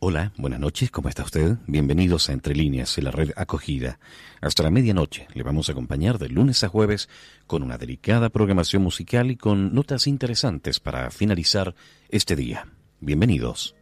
Hola, buenas noches, ¿cómo está usted? Bienvenidos a Entre Líneas, en la red acogida. Hasta la medianoche le vamos a acompañar de lunes a jueves con una delicada programación musical y con notas interesantes para finalizar este día. Bienvenidos.